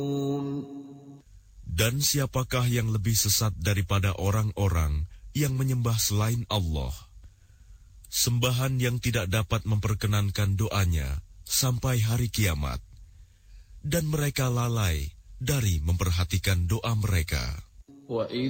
Dan siapakah yang lebih sesat daripada orang-orang yang menyembah selain Allah? Sembahan yang tidak dapat memperkenankan doanya sampai hari kiamat. Dan mereka lalai dari memperhatikan doa mereka.